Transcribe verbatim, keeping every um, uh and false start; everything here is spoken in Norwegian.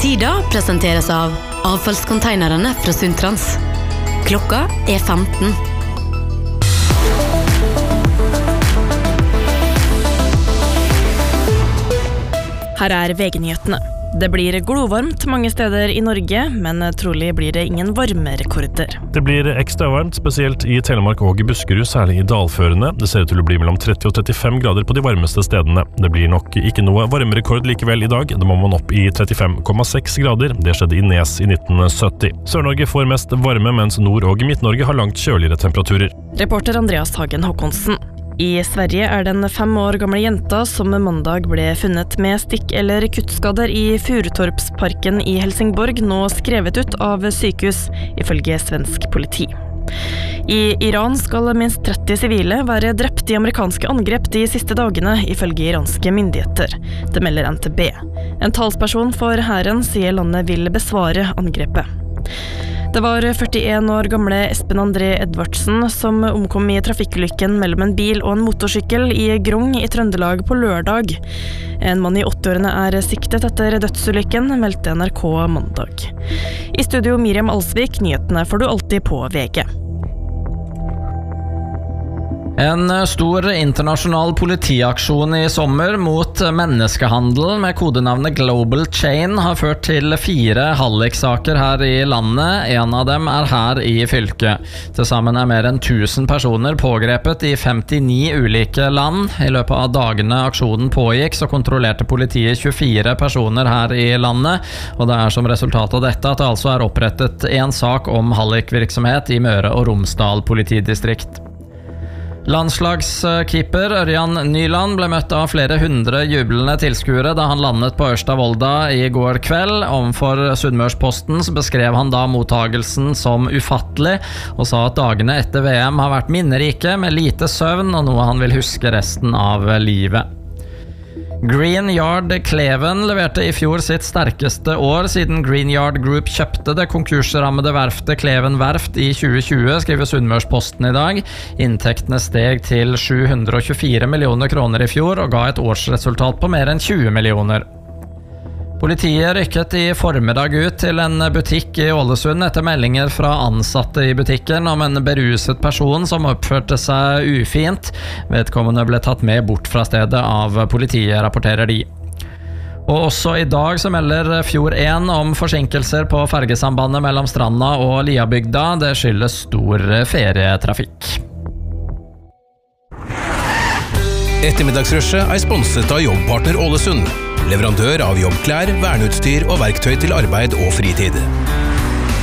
Tida presenteres av avfallskonteinerne fra Sundtrans. Klokka er femten. Her er V G-nyhetene. Det blir glovarmt mange steder i Norge, men trolig blir det ingen varmerekorder. Det blir ekstra varmt, spesielt i Telemark og i Buskerud, særlig i dalførene. Det ser ut til å bli mellom tretti og trettifem grader på de varmeste stedene. Det blir nok ikke noe varmerekord likevel i dag. Da må man opp i trettifem komma seks grader. Det skjedde i Nes i nitten sytti. Sør-Norge får mest varme, mens Nord- og Midt-Norge har langt kjøligere temperaturer. Reporter Andreas Hagen Håkonsen. I Sverige er den fem år gamle jenta som mandag ble funnet med stikk- eller kuttskader i Furutorpsparken i Helsingborg nå skrevet ut av sykehus, ifølge svensk politi. I Iran skal minst tretti sivile være drept i amerikanske angrep de siste dagene, ifølge iranske myndigheter. Det melder N T B. En talsperson for hæren sier landet vil besvare angrepet. Det var førtien år gamle Espen André Edvardsen som omkom i trafikkulykken mellom en bil og en motorsykkel i Grong i Trøndelag på lørdag. En mann i åtti-årene er siktet etter dødsulykken, meldte N R K mandag. I studio Miriam Alsvik, nyhetene får du alltid på V G. En stor internasjonal politiaksjon i sommer mot menneskehandel med kodenavnet Global Chain har ført til fire halliksaker her i landet. En av dem er her i fylket. Til sammen er mer enn tusen personer pågrepet i femtini ulike land. I løpet av dagene aksjonen pågikk, så kontrollerte politiet tjuefire personer her i landet, og det er som resultat av dette at det altså er opprettet en sak om hallikvirksomhet i Møre og Romsdal politidistrikt. Landslagskeeper Ørjan Nyland ble møtt av flere hundre jublende tilskuere da han landet på Ørsta-Volda i går kveld. Overfor Sunnmørsposten beskrev han da mottagelsen som ufattelig, og sa at dagene etter V M har vært minnerike med lite søvn og noe han vil huske resten av livet. Green Yard Kleven leverte i fjor sitt sterkeste år siden Green Yard Group kjøpte det konkursrammede verftet Kleven Verft i tjue tjue, skriver Sunnmørsposten i dag. Inntektene steg til sju hundre og tjuefire millioner kroner i fjor og ga et årsresultat på mer enn tjue millioner. Politiet rykket i formiddag ut til en butikk i Ålesund etter meldinger fra ansatte i butikken om en beruset person som oppførte seg ufint. Vedkommende ble tatt med bort fra stedet av politiet, rapporterer de. Og også i dag så melder Fjord én om forsinkelser på fergesambandet mellom Stranda og Liabygda. Det skyldes stor ferietrafikk. Ettermiddagsrushet er sponset av Jobbpartner Ålesund. Leverandør av jobbklær, verneutstyr og verktøy til arbeid og fritid.